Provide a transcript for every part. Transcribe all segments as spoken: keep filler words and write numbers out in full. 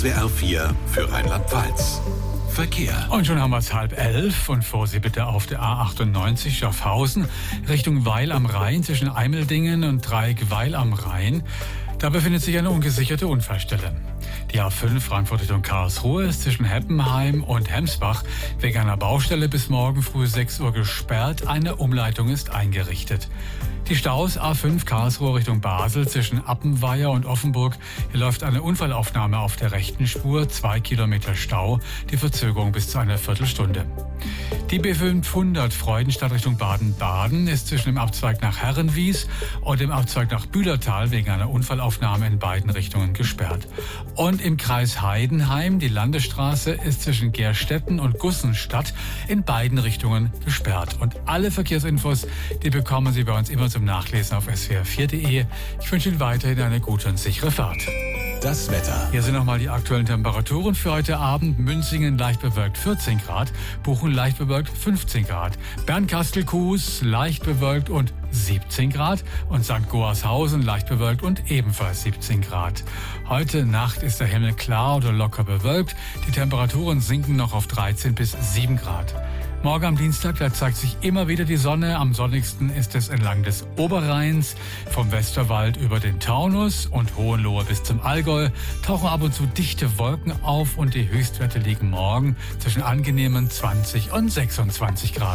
S W R vier für Rheinland-Pfalz. Verkehr. Und schon haben wir es halb elf und Vorsicht bitte auf der A achtundneunzig Schaffhausen Richtung Weil am Rhein zwischen Eimeldingen und Dreieck Weil am Rhein. Da befindet sich eine ungesicherte Unfallstelle. Die A fünf Frankfurt Richtung Karlsruhe ist zwischen Heppenheim und Hemsbach wegen einer Baustelle bis morgen früh sechs Uhr gesperrt. Eine Umleitung ist eingerichtet. Die Staus A fünf Karlsruhe Richtung Basel zwischen Appenweier und Offenburg. Hier läuft eine Unfallaufnahme auf der rechten Spur. Zwei Kilometer Stau. Die Verzögerung bis zu einer Viertelstunde. Die B fünfhundert Freudenstadt Richtung Baden-Baden ist zwischen dem Abzweig nach Herrenwies und dem Abzweig nach Bühlertal wegen einer Unfallaufnahme in beiden Richtungen gesperrt. Und im Kreis Heidenheim, die Landesstraße ist zwischen Gerstetten und Gussenstadt in beiden Richtungen gesperrt. Und alle Verkehrsinfos, die bekommen Sie bei uns immer zum Nachlesen auf S W R vier punkt de. Ich wünsche Ihnen weiterhin eine gute und sichere Fahrt. Das Wetter. Hier sind nochmal die aktuellen Temperaturen für heute Abend. Münzingen leicht bewölkt vierzehn Grad, Buchen leicht bewölkt fünfzehn Grad, Bernkastel-Kues leicht bewölkt und siebzehn Grad und Sankt Goarshausen leicht bewölkt und ebenfalls siebzehn Grad. Heute Nacht ist der Himmel klar oder locker bewölkt. Die Temperaturen sinken noch auf dreizehn bis sieben Grad. Morgen am Dienstag, da zeigt sich immer wieder die Sonne. Am sonnigsten ist es entlang des Oberrheins, vom Westerwald über den Taunus und Hohenlohe bis zum Allgäu. Tauchen ab und zu dichte Wolken auf und die Höchstwerte liegen morgen zwischen angenehmen zwanzig und sechsundzwanzig Grad.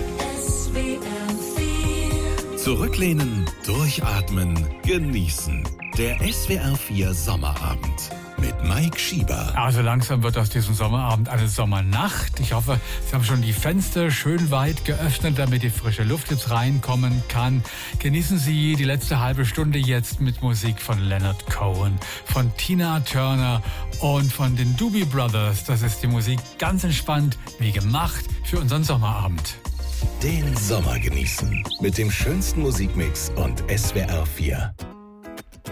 Zurücklehnen, durchatmen, genießen. Der S W R vier Sommerabend mit Mike Schieber. Also langsam wird aus diesem Sommerabend eine Sommernacht. Ich hoffe, Sie haben schon die Fenster schön weit geöffnet, damit die frische Luft jetzt reinkommen kann. Genießen Sie die letzte halbe Stunde jetzt mit Musik von Leonard Cohen, von Tina Turner und von den Doobie Brothers. Das ist die Musik ganz entspannt, wie gemacht für unseren Sommerabend. Den Sommer genießen mit dem schönsten Musikmix und S W R vier.